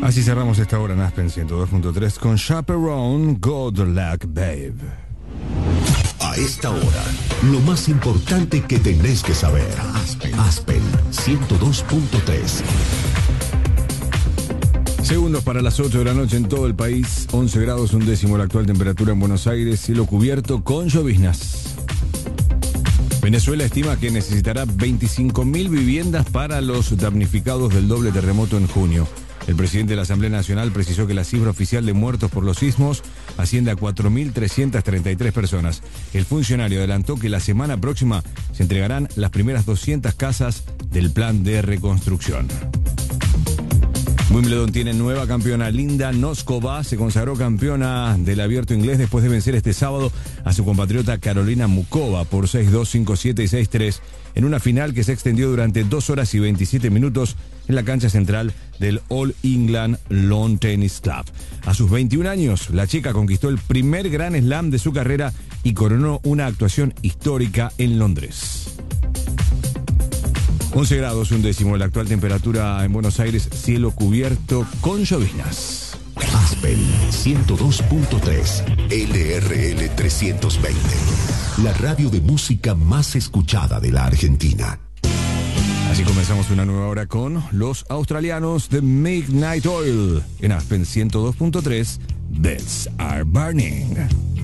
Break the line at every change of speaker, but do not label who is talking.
Así cerramos esta hora en Aspen 102.3 con Chaperone, Good Luck Babe.
A esta hora, lo más importante que tenés que saber. Aspen 102.3.
Segundos para las 8 de la noche en todo el país. 11 grados, 1 décimo la actual temperatura en Buenos Aires. Cielo cubierto con lloviznas. Venezuela estima que necesitará 25.000 viviendas para los damnificados del doble terremoto en junio. El presidente de la Asamblea Nacional precisó que la cifra oficial de muertos por los sismos asciende a 4.333 personas. El funcionario adelantó que la semana próxima se entregarán las primeras 200 casas del plan de reconstrucción. Wimbledon tiene nueva campeona. Linda Noskova se consagró campeona del Abierto inglés después de vencer este sábado a su compatriota Karolina Muchova por 6-2, 5-7 y 6-3 en una final que se extendió durante 2 horas y 27 minutos en la cancha central del All England Lawn Tennis Club. A sus 21 años, la checa conquistó el primer Grand Slam de su carrera y coronó una actuación histórica en Londres. 11 grados, 1 décimo la actual temperatura en Buenos Aires, cielo cubierto con lloviznas.
Aspen 102.3, LRL 320, la radio de música más escuchada de la Argentina.
Así comenzamos una nueva hora con los australianos de Midnight Oil en Aspen 102.3, Beds Are Burning.